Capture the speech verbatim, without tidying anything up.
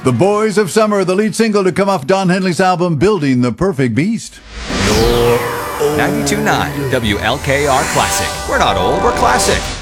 The Boys of Summer, the lead single to come off Don Henley's album, Building the Perfect Beast. ninety-two point nine W L K R Classic. We're not old, we're classic.